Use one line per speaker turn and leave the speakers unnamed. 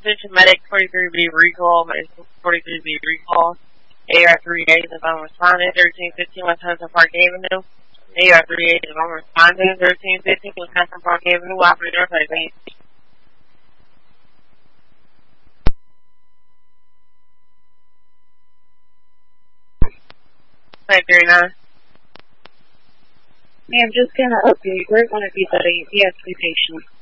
Attention medic, 43B recall, 43B recall. AR 38 is unresponding, 1315 Wisconsin Park Avenue. AR 38 is unresponding, 1315 Wisconsin Park Avenue. Operator, please. 539.
Ma'am, just gonna update. We're gonna be the PSP patient.